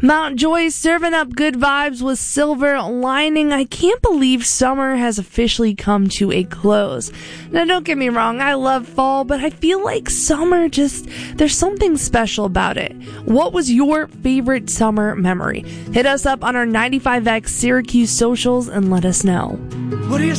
Mount Joy serving up good vibes with Silver Lining. I can't believe summer has officially come to a close. Now, don't get me wrong, I love fall, but I feel like summer there's something special about it. What was your favorite summer memory? Hit us up on our 95X Syracuse socials and let us know. What do you